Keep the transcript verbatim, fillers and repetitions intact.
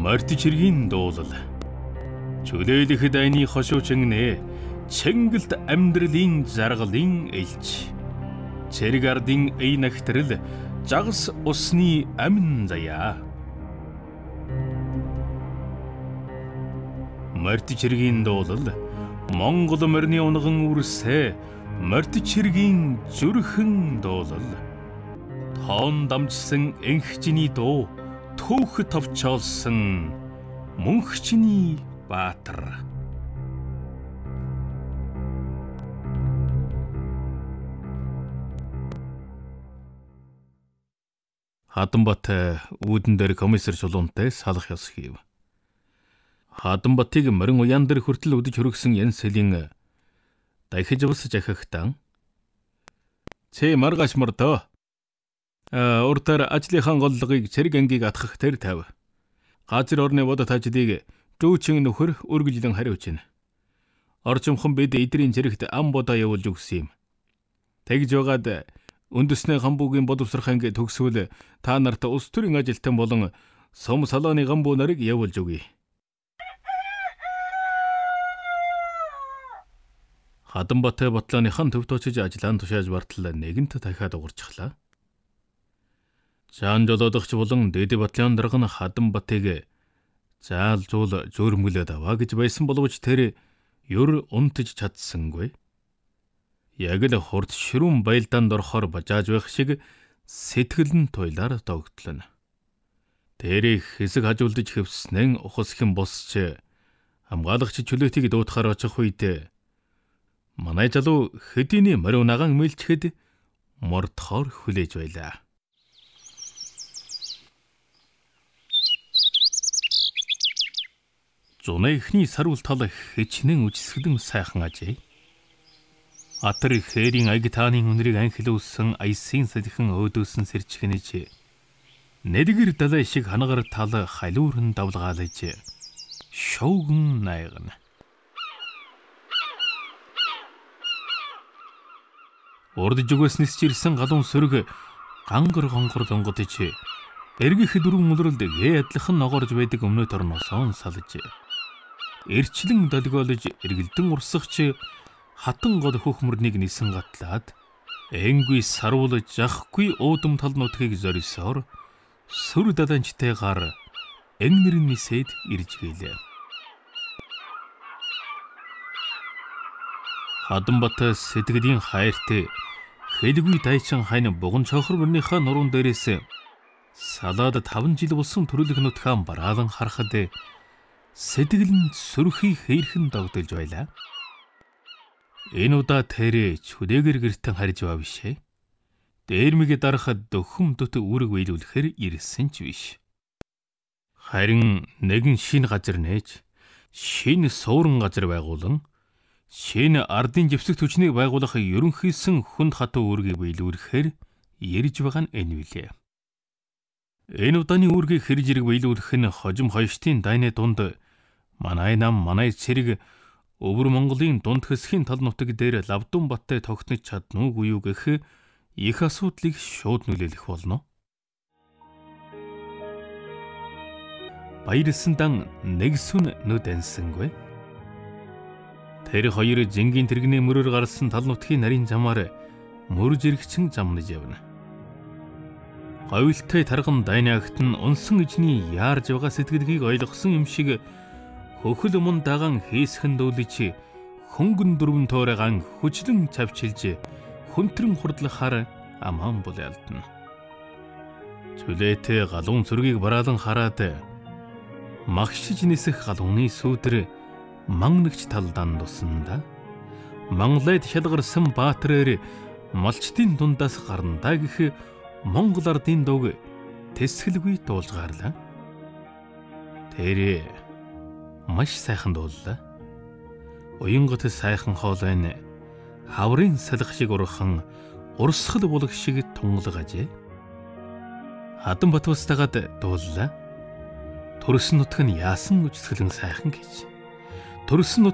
Мартичиргийн дуулал. Чөлөөлөх дайны хошуучиннэ Чэнгэлт амьдралын жаргалын элч. Цэрэг ардын эй нахтрал жагас усны амин заяа. Мартичиргийн дуулал Монгол морины унган үрсэ Мартичиргийн зүрхэн дуулал. Тоон дамжсан энхчний дуу түүх товчоолсон мөнхчний баатар. Хатанбат үүдэн дээр комиссар чулуунтай салах ёс хийв. Хатанбатыг морин уян дээр хүртэл үдэж хөргсөн Янсэлийн дахиж бус жахахтан. Цэ маргааш мордоо. А уртаар ажлынхаа голлогыг цэрэг ангийг атгах тэр тав. Газар орны бодот ажлыг дүүчин нөхөр үргэлжлэн хариуч байна. Орчимхон бид эдрийн зэрэгт ам бодоо явуулж өгсөн юм. Тэгж байгаад үндэсний гамбуугийн боловсрох анги төгсвөл та нарт улс төрийн ажилтан болон сум салааны гамбуу нарыг явуулж өгье. Хатанбат ботлооныхан төв точиж ажиллаан тушааж бартал нэгэнт дахиад угарчихлаа. Жаан жолоодогч болон дэд батлон дарга нь Хатанбатыг заал зуул зөөрмгөлөд аваа гэж байсан боловч тэр юр унтж чадсангүй. Яг л хурд ширүүн байлдаанд орохоор бажааж байх шиг сэтгэл нь туйлаар тогтлоно. Тэрийг хэсэг хажуулдаж хэвснэн ухас хэм босч хамгаалагч чөлөөтийг дуутахаар очих үед манай залуу хэдийний морин наган мэлчхэд мордохоор хүлээж байлаа. Зуны ихний саруул тал хичнээн үжсгэлэн сайхан ажээ. Атар хэрийн агитааны үнэрийг анхилуулсан аясын салхин өөдөөсөн сэрчгэнэж нэгэр далай шиг ханагар тал халуурн давлгаалж шоугн найгна. Урд зүгөөснэс чирсэн галуун сөрөг гангар гонгор донготж эргэх дөрвөн үлрэлд гээ адилхан ногоорж байдаг өмнөд орноосоо салж эрчлэн долгиолж эргэлдэн урсагч хатан гол хөхмөрнийг нисэн гатлаад энгүй саруулж жахгүй уудам тал нутгийг зорисоор сүр даланчтай гар энгэрэн нисэд ирж гэлээ. Хатанбат сэтгэлийн хайртай хэлгүй дайчин хайн буган чохор мөрнийхаа нуруунд дээрээс салаад таван жил болсон төрөлх нутгаан бараалан харахад сэтгэл нь сүрхий хэрхэн догдолж байлаа. Энэ удаа тэр чүдээгэр гэртэн харж бав бишээ. Дээрмигэ дарахад дөхөм дөт үүрэг биелүүлэхээр ирсэн ч биш. Харин нэгэн шинэ газар нээж, шинэ суурин газар байгуулан, шинэ ардын живсэг түвшнийг байгуулах ерөнхийсэн хүнд хатуу үүргийг биелүүлэхээр ирж байгаа нь энэ билээ. Энэ удааны үүргийг хэрж ирэг биелүүлэх нь хожим хойштын дайны дунд манай нам манай цэрэг өвөр Монголын дунд хэсгийн тал нутаг дээр лавдун баттай тогтнож чаднуугүй юу гэх их асуудлыг шууд нөлөөлөх болно. Баярлсан нэгсүн нүд ансангүй. Тэр хоёр зингийн тэрэгний мөрөөр гарсан тал нутгийн нарийн замаар мөрж иргчин замнаж явна. Говьлтай тарган дайны агт нь унсан ижний яарж байгаа сэтгэлгийг ойлгосон юм шиг хөхөл мөн даган хийсхэн дүүлж хөнгөн дөрвөн тооройган хүчлэн цавчилж хүнтрэн хурдлахаар аман булаалдана. Чөлөөтэй галуун сүргийг бараалан хараад магшиж нисэх галууны сүүдэр мангнагч талдан дуснда манглайд шалгарсан баатраар малчтын дундаас гарнаа гэх Монгол ардын дууг тэсгэлгүй дуулж гарлаа. Тэр маш сайхан дууллаа. Уянгот сайхан хоолойн хаврын салхи шиг урхан урсгал булаг шиг тунгалгажээ. Хатанбат устагаад дууллаа. Төрсөн нутг нь яасан үжсгэлэн сайхан гэж. Төрсөн